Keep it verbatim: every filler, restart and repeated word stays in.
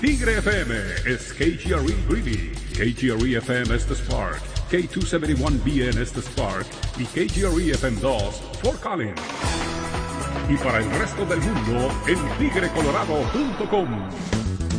Tigre F M es K G R E Greeley, K G R E F M Estes Park, K doscientos setenta y uno B en Estes Park y K G R E F M dos Fort Collins. Y para el resto del mundo en tigre colorado punto com.